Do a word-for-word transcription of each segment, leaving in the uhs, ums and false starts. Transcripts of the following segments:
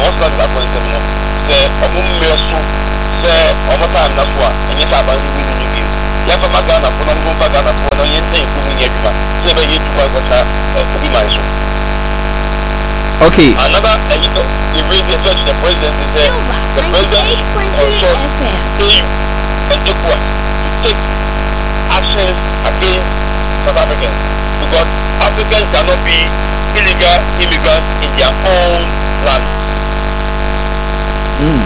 most of the point of the Omum Mesu, the Omata Naswa, and yet I'm winning you. Yapa Magana, Ponango Magana, Ponayente, Kumi Yajuma, seven years to my Okay. Another, uh, you know, you read the judge, the president is there. The president also pay you and take what? Take actions against South Africans. Because Africans cannot be illegal immigrants in their own land. Mm.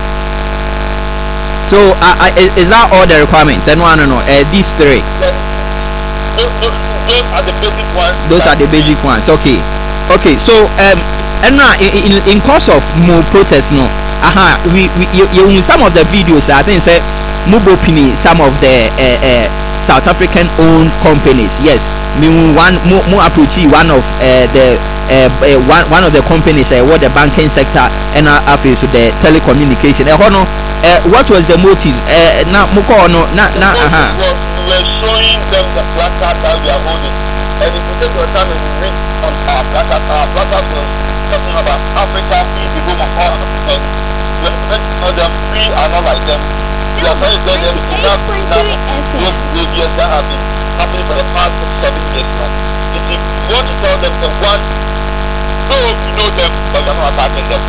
So, uh, uh, is that all the requirements? And one, no, uh, these three. Yes. Those, those, those are the basic ones. Those are the basic ones. Okay. Okay. So, um, and in, in in course of more protests, no, aha, uh-huh, we we you, you some of the videos I think say Mubopini, some of the uh, uh, South African owned companies. Yes, me one more approach one of uh, the uh, uh, one one of the companies uh, what the banking sector and uh, affairs to the telecommunication. Uh, no, uh, what was the motive? Uh, na muko no na na aha. We were showing them the placard that we are holding, and if you take your time and read on our placard, our placard was talking about Africa being the home of all Africans. We are trying to tell them we are not like them. We are trying to tell them enough, enough those behaviors that have been happening for the past six, seven years now. If you want to tell them the one, no, we know them, but we are not attacking them.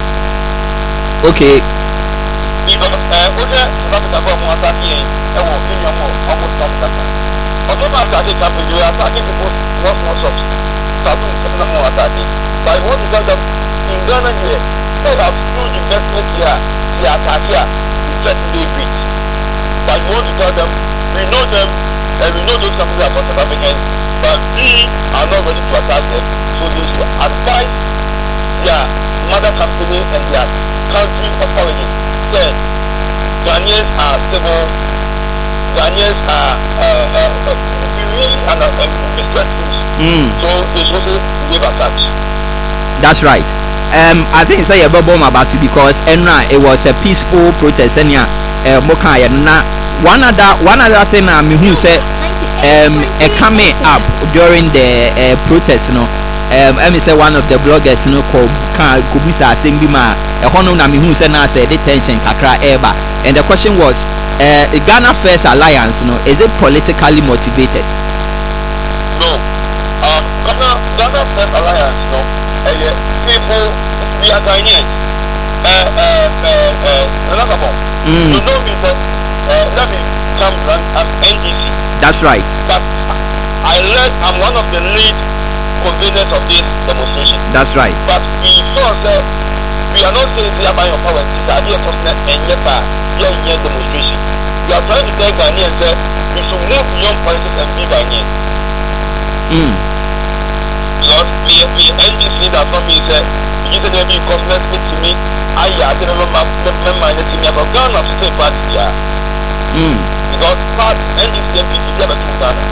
Okay. Because uh, other South Africa go more attacking, and we'll give you more almost South Africa. Although not attacking companies, we are attacking people once more of South more attacking. But I want to tell them in Ghana here, they have huge investment here, they attack here, we certainly agree. But I want to tell them, we know them, and we know those companies are not South Africans, but we are not ready to attack them. So they should advise their mother company and their country of origin. Then, Ghanaians are civil, Ghanaians are uh, uh, uh, really and uh, respectful. Mm. So they should also give a touch. That's right. Um, I think it's a bubble mabasu because Enra it was a peaceful protest. And yeah, Mokaya na one other one other thing I mean who said um a coming up during the uh, protest, you know. Um, I mean say one of the bloggers, you know, called Kubisa Singbima. A hono na me who said na say detention kakra eba. And the question was, uh, Ghana First Alliance, you know, is it politically motivated? No. Um, Ghana Ghana First Alliance, you know. Uh, yeah, people, we are Ghanaians. Uh, uh, uh, uh, another one. Mm. You know me, but uh, let me come and I'm N D C. That's right. But I led, I'm one of the lead conveners of this demonstration. That's right. But we saw that we are not saying we are buying power. It's the idea of and yet, we are in demonstration. We are trying to tell Ghanaians that we should move beyond politics and be Ghanaians. Mm. Because we we N D C that some is that we used to be cosmetic to me. I I didn't remember remember anything about Ghana to say party here. Mm. Because part N D C and P P never to Ghana.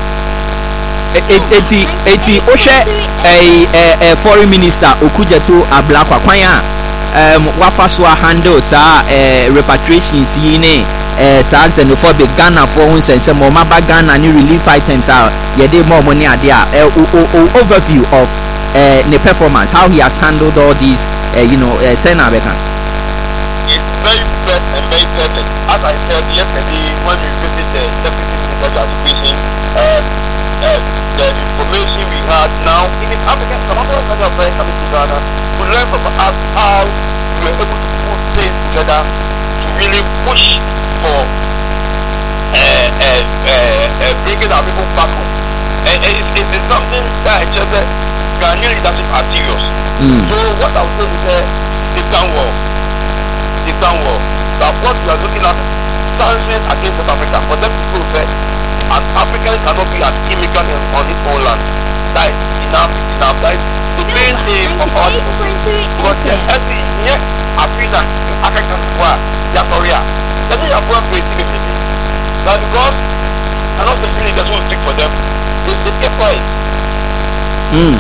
Eti eti ohwe a foreign minister Okujeto Ablakwa kwan a um wafa so handle sa repatriations yi ne eh sa xenophobic Ghana for hun sense mo maba Ghana ni relief items are ye dey more money ade a overview of uh, the performance, how he has handled all these uh, you know uh, Sena Beka. It's very bad and very perfect. As I said yesterday when we visited the Deputy Minister of Education, uh, uh, the information we had now in the African some of us are very coming to Ghana to learn from us how we were able to put things together to really push for uh, uh, uh, uh, bringing our people back home. And uh, it's, it's something that I just said, Ghanaian leadership are serious. Mm. So what I would say is that it's done well. It's done well. But what we are looking at sanctions against South Africa for them to say an African cannot be an immigrant on its own land. That is enough, enough. That is the main aim of our people. Because the every year Africa, African war, Yatoria. Let me have one creativity. That because I don't think really just want to speak for them. They, they get quiet. Mm.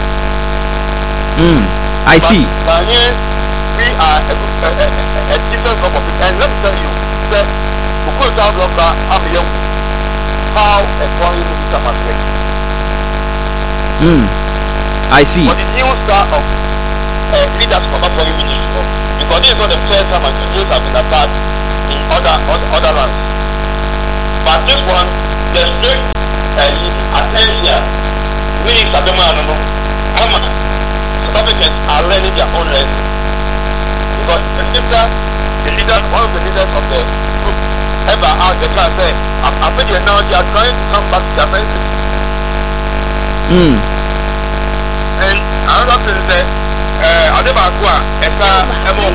Mm. I but see. Ghanaians, we are a, a, a, a different group of people. And let me tell you, that Ukuta Blocker, I'm young. How a foreign minister must work. Mm. I see. For the new start of uh, leaders from foreign ministry because this is not the first time and Israel have been attacked in other other, other lands. But this one, the strict uh, attention, meaning Sadoma and Amma, South Africans are learning their own lesson. Because the leader, the leader, one of the leaders of the group, ever out the class say, I think now they are trying to come back to their senses. Mm. And another thing is that, uh, Adebakwa, Eka, Emo,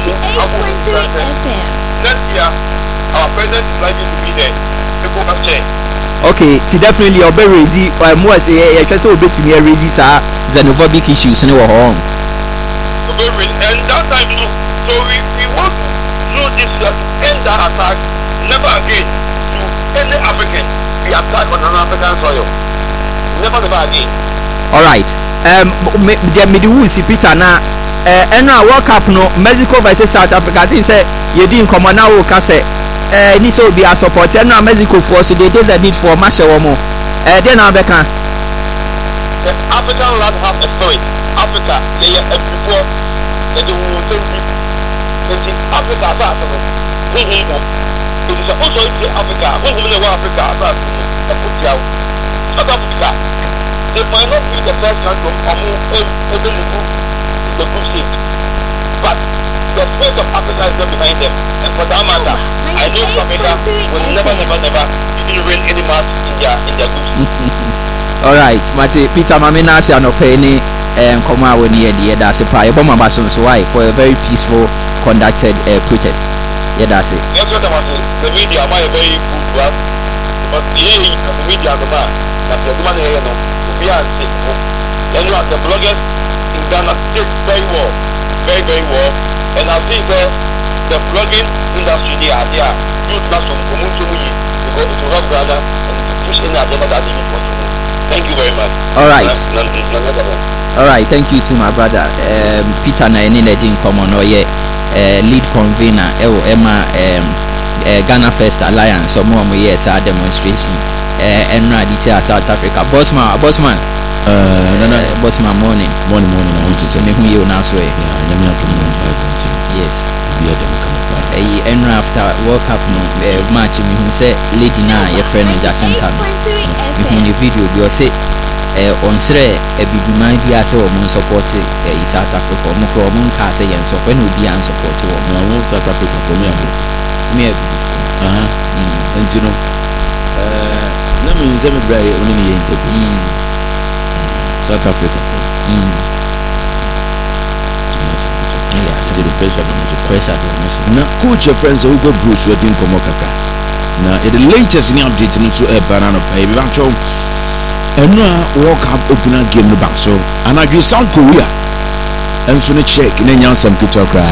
next year, our president is likely to be there. People can say. Okay, so definitely you're very ready. I'm more say, I just hope to be ready, sir. Xenophobic issues in our home. And that time, so we, we want to know this, uh, end that attack, never again to any African be attacked on an African soil. Never, never again. All right. Um, the middle see Peter now. Uh, and now World Cup no Mexico versus South Africa. I think say you didn't come on now. Kase. Uh, this will be a support. And now Mexico for so they did the need for Masha Womo. Uh, then now Becca. The African land have a story. Africa, they are before they do something. Africa, Africa. It is also in Africa. Who will know Africa? South Africa. They might not be the first country to move the group state, but the spirit of Africa is not behind them. And for that matter, I know South Africa will never, never, never even rain any mass in their in their groups. All right, Mate Peter Mamina say no penny and come out when you hear that's a pie. Bomb ambassadors why for a very peaceful conducted uh, protest. Yeah, that's it. Yes, what about the media? Am I very good to us? But the media, the man, that the woman here, no. We are sick. And you know, the bloggers in Ghana take very well, very, very well. And I think uh, the blogging industry there, they are used not to come to me because to help Ghana and push in the agenda that they need for to move. Thank you very much. All right. Uh, All right. Thank you to my brother um, Peter Naini Ledin Common or yeah, uh, lead convener Emma um, uh, Ghana First Alliance or more yes our demonstration. And uh, detail South Africa. Bossman, Bossman, uh, uh, no, no. Bossman, morning, morning, morning. I want to say, me you now, so yeah, let me have to know. Yes, yeah, them come up. Eh, and after World Cup, no match. Me who say, lady na your friend Jackson Tam. Me who the video, you say, eh, on sere, a big man be as a woman supported eh South Africa. Mo from mo ka say yen so when we be an support to no mo South Africa for me. Me, uh huh, and you know, uh. Let me tell me, Brian, only in mm. South Africa. Mm. Yes, the pressure, the pressure. Now, coach your friends who go Bruce Wedding Komokaka. Now, the latest in update to a banana pay. And now, walk up, open a game the back. So, and I do South Korea. And so, check in any answer, Kuta cry.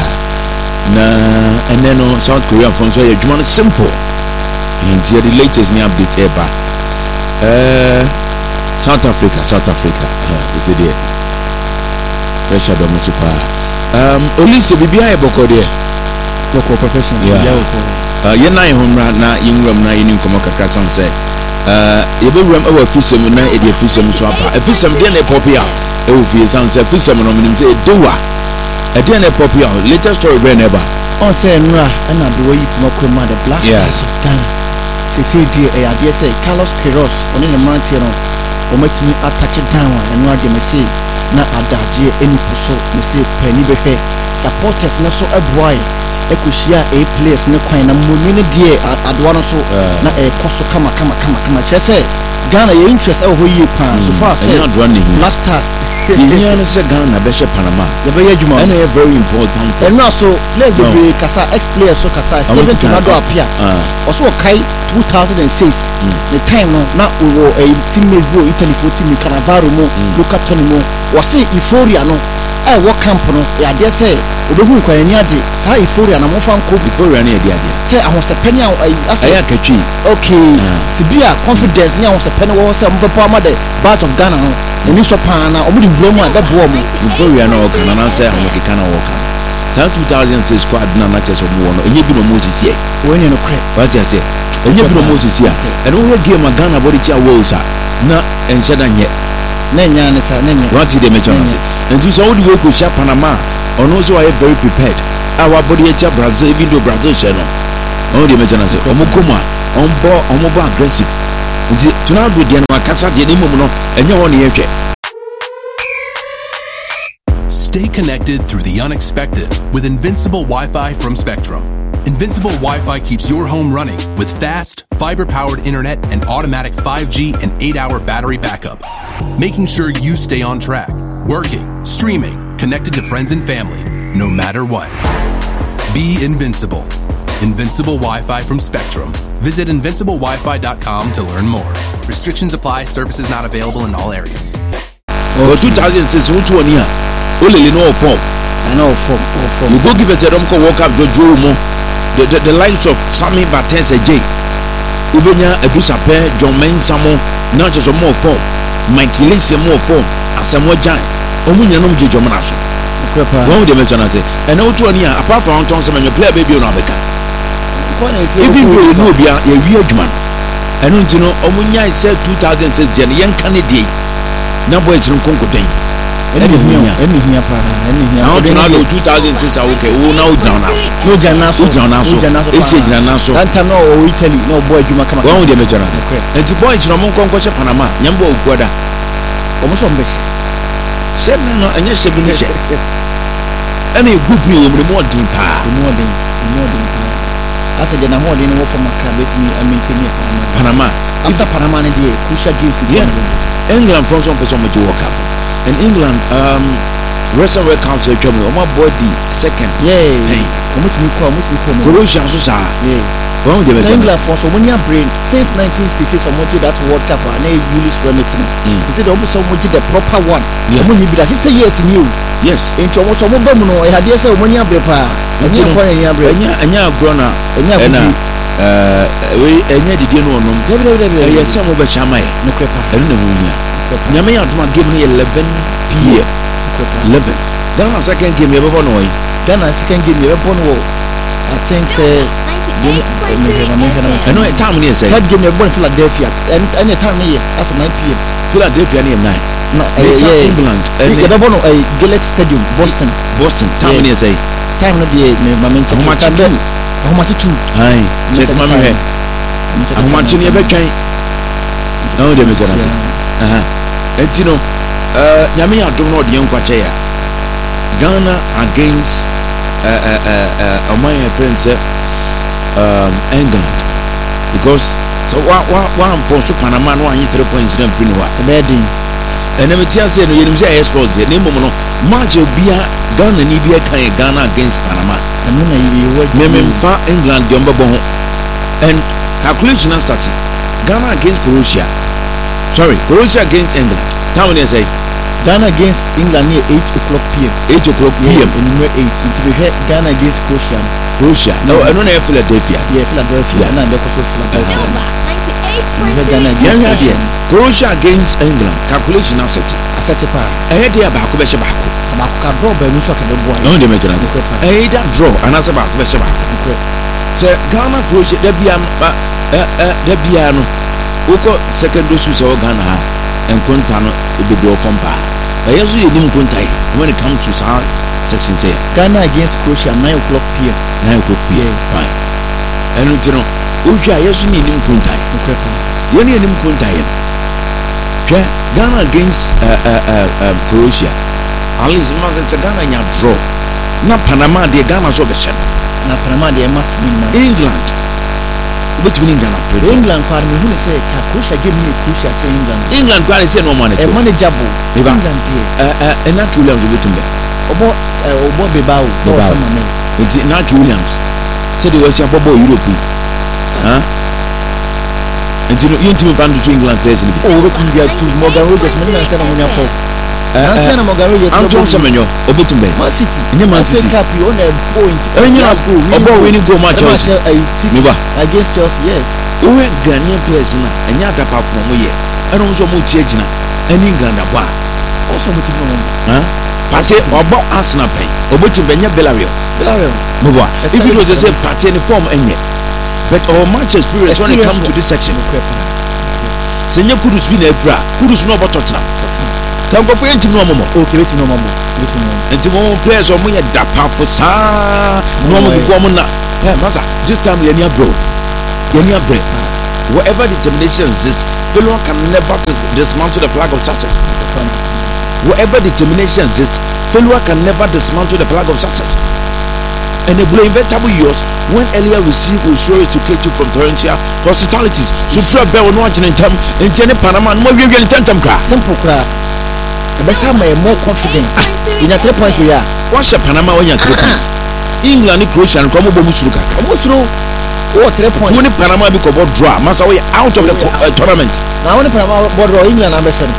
Now, and then on South Korea from so you want simple. And the latest in update ever. Uh, South Africa, South Africa. Yeah, it's there. Pressure don't super. Um, Olise Bibia Boko there. Boko professional. Yeah. Uh, you know, home right now. You know, now you know, come on, Kakasan say. Uh, you be remember our fisher, now it is fisher, so a fisher, then a poppy out. It will feel sounds a fisher, no one say, do what? A then a poppy out. Latest story, whenever. Oh, say, no, and I do it, Mokuma, the black. Yeah. Se se die e ade say Carlos Queiroz oni ne man tie no o matimi attach down eno ade me say na adaje eni puso me say pani behwe supporters na so aboy ekohia a place ne kwan na monu ne die adwa no so na e koso kama kama kama kama chese Ghana ye interest e ho yie pan so far say Black Stars you know say Ghana be she Panama the be adwuma and a very important and now so let's be kasa ex players so kasa Steven Tonado appear also kai two thousand six the time no na we were a teammates bo Italy for team Cannavaro mo local tournament was say euphoria no eh what camp no ya dey say obehu kwa anya ade sa euphoria na mo fan ko euphoria na dey ade say ahon se peni asa ya katwi okay sibia confidence ni ahon se peni wo say mo pepa ma the batch of Ghana no oni so pa na omo di blomu a bebo mo euphoria na o kana na say ahon ke kana wo kana sa two thousand six squad na na cheso mo no enye bi no mo sisi e wo ni no credit what you say enye bi no mo sisi a and wo game a Ghana body tia wo sa na enche da nye na nya ne sa na nya what did they mention say and you saw the way ko sha Panama Ono so are very prepared. Our body echa Brazil even though Brazil channel. On the mention say omo koma on bo omo bo aggressive. Nti tuna do dia na kasa dia ni mum no enye ho ne yehwe. Stay connected through the unexpected with Invincible Wi-Fi from Spectrum. Invincible Wi-Fi keeps your home running with fast, fiber-powered internet and automatic five G and eight hour battery backup, making sure you stay on track, working, streaming, connected to friends and family, no matter what. Be invincible. Invincible Wi-Fi from Spectrum. Visit invincible wi fi dot com to learn more. Restrictions apply. Services not available in all areas. Oh, two thousand six, who to one year? Only no form. I know form. form. You go give us a don't go walk up Jojo Mo. The, the, the likes of Sammy Bates a J. Ubenya Ebusape, John Mensamo, not just a more form. Mikey Lisa more form. As some more giant. Omunya no Jojo Manaso. One of the mention I say, and no two year apart from Thompson and your player baby on Abeka. Even though you know be a weird man. And you know, Omunya said two thousand six Jen young Kennedy. Number is in Congo Day. Anything, anything, anything. Now to now two thousand six okay, oh now down now. No Janaso, Janaso, it's a Janaso. That time no Italy, no boy, you make a one of the major. And the boys no more conquer Panama, Yambo Guada. Almost on base. Said no, and yes, any good meal will be more deep, more than more than. As a general, they know from a crab with me, I maintain Panama. After Panama, the crucial games again. England from some person to walk up. In England, um, Wrestling World Council, on my body, second. Yeah, how much we call, much we call. Croatia, yeah. Well, the England for so many brain since nineteen sixty-six, or much that World Cup, and they Julius Remington. He said almost so much the proper one. Yeah, when he be that history years new. Yes, into almost some of them, no, I had yes, when you have prepared, and you have any other, and you have grown up, and you have. Uh, we any did you know? Yes, some of the Chamay, no crepa, I don't know. Nyame Aduma give me eleven p m eleven. Then I second game you ever know. Then I second game you ever know. I think say I know a time near say that game you born Philadelphia and any time here that's nine p m Philadelphia near nine. No, yeah, England. You ever know a Gillette Stadium, Boston. Boston. Time near say time no be my mention. How much two? How much two? Aye. Check my man. How much you ever can? No, they make it. Uh-huh. And you know, uh, Yami don't know the young Quachea. Ghana against uh, uh, uh, uh, my friends, uh, um, England. Because, so one for Panama, one three points in Finua. Bedding. And then Tia said, you know, I export the name of March of Bia, Ghana, Nibia, Ghana against Panama. And then you were far England, Yombabon. And calculation has started. Ghana against Croatia. Sorry, Croatia against England. How many say? Ghana against England near eight o'clock p m eight o'clock p m In number eight. Until we head Ghana against Croatia. Croatia. No, I don't have Philadelphia. Yeah, Philadelphia. And I'm also Philadelphia. Ghana against Croatia against England. Calculation has set. I set it. I had the Abaku Beshabaku. Abaku draw by Musa Kabo. No, they mention it. I had that draw and as about Beshabaku. So Ghana, Croatia, there be a piano. Oko secondary school Ghana and Quintano will be brought from bar. I usually didn't Quintai when it comes to our section say Ghana against Croatia nine o'clock p m nine o'clock p m Fine. And you know, Uja usually didn't Quintai. You need him Quintai. Ghana against uh, uh, uh, uh, Croatia. At least it's a Ghana draw. Not Panama, the Ghana so the shadow. Now Panama, they must be England. Which means England. England, pardon me, who say Croatia give me Croatia to England. England, God is no money. A manageable. England, uh, and Naki Williams will be Obo, Obo Bebao, Bebao. It's Naki Williams. Said he was a Bobo Europe. Huh? And you know, you two found to England players. Oh, what's in the two Morgan Rogers, Milan, and Monia for. Ansana Morgan Rogers, I'm talking some of your Obitumbe. Man City. In Man City. Cup, you own a point. And you have go. About winning go match against Chelsea, yeah. We were Ghanaian players now, and you have to perform here. And also more change now. And England are bad. Also, what you know? Huh? Party or about Arsenal pay. Obitumbe, Bellario. Bellario. Mova. If it was the same party in the form, and yet. But our match experience when it comes to this section. Senior Kudus been a bra. Kudus no about Tottenham. Kan go for enti no mo. Okay, wait no mo. Wait no mo. Enti mo players o mo ye dapa for sa no mo go mo na. Eh masa, this time you near bro. You near break. Whatever determination exists, failure can never dis- dismantle the flag of success. Whatever determination exists, failure can never dismantle the flag of success. And the inevitable years when earlier received will show it to catch you from torrential hospitalities. So try bear on watching in time in Jenny Panama and more you get tentam crack. Simple crack. The best have more confidence. In your three points we are. What's your Panama when you're three points? England, Croatia, and Como Bomusuka. Almost through. Oh, three points. When Panama become about draw, Massa way out of the uh, tournament. Now, when Panama border England ambition.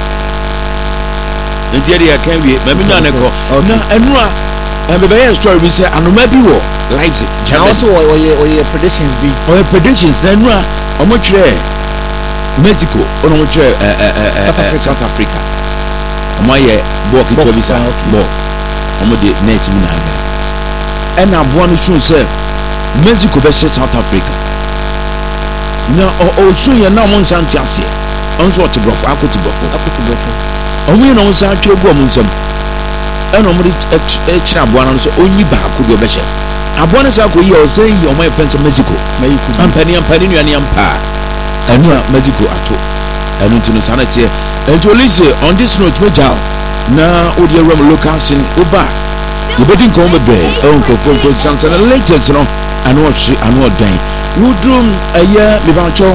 The area can be maybe not a go. Now, and and the best story we say, and maybe war Leipzig. Now, also, or your predictions be or predictions. Then, how much Mexico or how much South Africa. My walk into visa more. How much the native naga. And I'm one soon say Mexico versus South Africa. Now, also, you're not one Santiago. On what to bluff, I could to bluff, I could to bluff. And we know Santiago Womanson. And only a chap one so only back could be better. I want to say, you're saying you're my friends of Mexico. May you come penny and penny and empire. And you are Mexico at all. And into the sanity. And to listen on this note, Major. Now, would you run location over? You better come a day, Uncle Funko Sans and latest, no, and what she and what day. Would room a year without your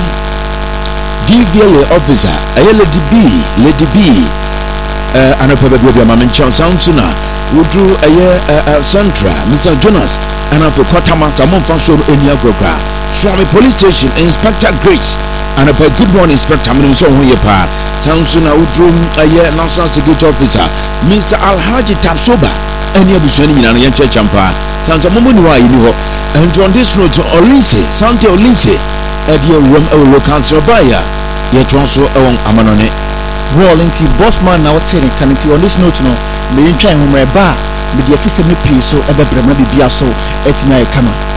D V L officer, a lady B, lady B, and a pebble baby, Mamma Chow Soundsuna, would do a year Centra, Mister Jonas, and of a quartermaster Monfanso in Yagoka, Swami Police Station, Inspector Grace, and a good morning, Inspector Minus on your part. Soundsuna would room a year National Security Officer, Mister Alhaji Tapsoba. And you'll be sending in a church champa. Santa Momunua, you know, and on this note, Olise, Santa Olise, at your room, a local surveyor, yet also on Amanone. Rolling to Bossman now telling can on this note, no, may you try home a bar, with the official piece so ever, maybe be so, at my camera.